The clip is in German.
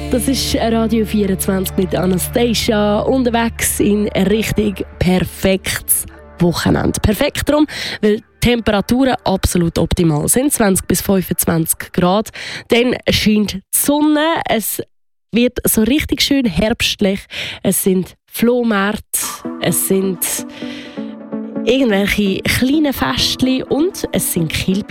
Das ist Radio 24 mit Anastasia unterwegs in richtig perfektes Wochenende. Perfekt darum, weil die Temperaturen absolut optimal sind, 20 bis 25 Grad. Dann scheint die Sonne, es wird so richtig schön herbstlich. Es sind Flohmärkte, es sind irgendwelche kleinen Festchen und es sind Kilby.